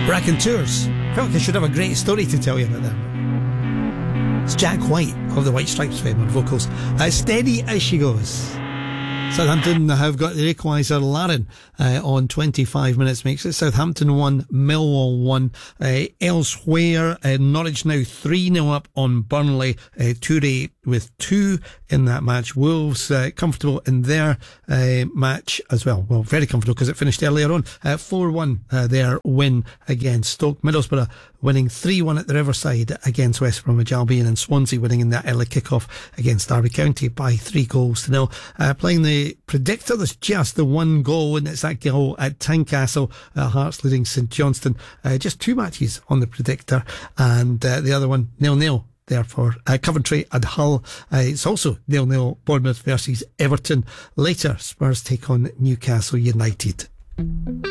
Raconteurs. I felt like I should have a great story to tell you about them. It's Jack White of the White Stripes fame on vocals. Steady as she goes. Southampton have got the equaliser. Larin on 25 minutes makes it Southampton 1, Millwall 1. Elsewhere, Norwich now 3-0 up on Burnley. Toure with 2 in that match. Wolves comfortable in their match as well. Well, very comfortable because it finished earlier on. 4-1 their win against Stoke. Middlesbrough winning 3-1 at the Riverside against West Bromwich Albion, and Swansea winning in that early kick-off against Derby County by 3-0. Playing the predictor, there's just the one goal, and it's that goal at Tynecastle. Hearts leading St Johnstone. Just 2 matches on the predictor, and the other one 0-0 there for Coventry and Hull. It's also 0-0 Bournemouth versus Everton. Later, Spurs take on Newcastle United.